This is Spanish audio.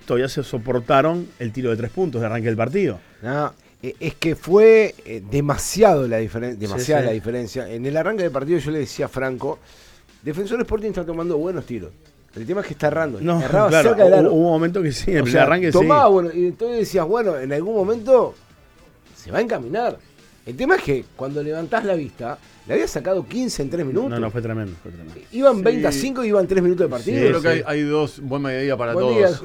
todavía se soportaron el tiro de 3 puntos de arranque del partido. No, es que fue demasiada la Sí. diferencia. En el arranque del partido yo le decía a Franco, Defensor Sporting está tomando buenos tiros. El tema es que está errando. No, Erraba claro, cerca del aro. hubo un momento que sí, en el O primer sea, arranque tomaba, sí. bueno, y entonces decías, bueno, en algún momento se va a encaminar. El tema es que cuando levantás la vista, le había sacado 15 en 3 minutos. No, fue tremendo, fue tremendo. Iban Sí. 20 a 5 y iban 3 minutos de partido. Sí, Yo creo que hay dos, buen mediodía para Buen todos. día.